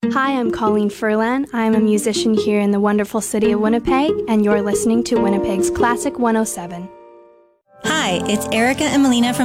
Hi, I'm Colleen Furlan. I'm a musician here in the wonderful city of Winnipeg, and you're listening to Winnipeg's Classic 107. Hi, it's Erica and Melina from